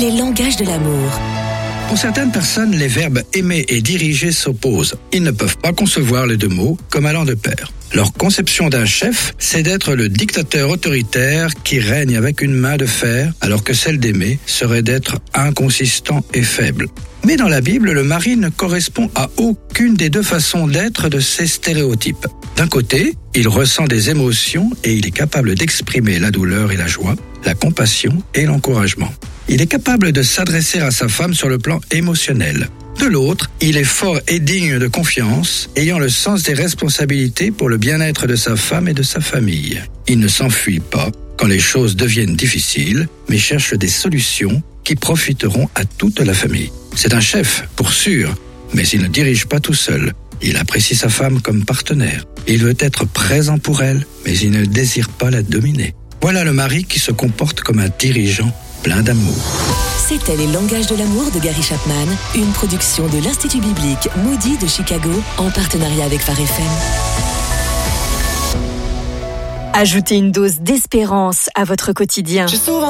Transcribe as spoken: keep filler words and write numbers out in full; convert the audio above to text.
les langages de l'amour. Pour certaines personnes, les verbes aimer et diriger s'opposent. Ils ne peuvent pas concevoir les deux mots comme allant de pair. Leur conception d'un chef, c'est d'être le dictateur autoritaire qui règne avec une main de fer, alors que celle d'aimer serait d'être inconsistant et faible. Mais dans la Bible, le mari ne correspond à aucune des deux façons d'être de ces stéréotypes. D'un côté, il ressent des émotions et il est capable d'exprimer la douleur et la joie, la compassion et l'encouragement. Il est capable de s'adresser à sa femme sur le plan émotionnel. De l'autre, il est fort et digne de confiance, ayant le sens des responsabilités pour le bien-être de sa femme et de sa famille. Il ne s'enfuit pas quand les choses deviennent difficiles, mais cherche des solutions qui profiteront à toute la famille. C'est un chef, pour sûr, mais il ne dirige pas tout seul. Il apprécie sa femme comme partenaire. Il veut être présent pour elle, mais il ne désire pas la dominer. Voilà le mari qui se comporte comme un dirigeant plein d'amour. C'était Les langages de l'amour de Gary Chapman, une production de l'Institut biblique Moody de Chicago en partenariat avec Phare F M. Ajoutez une dose d'espérance à votre quotidien.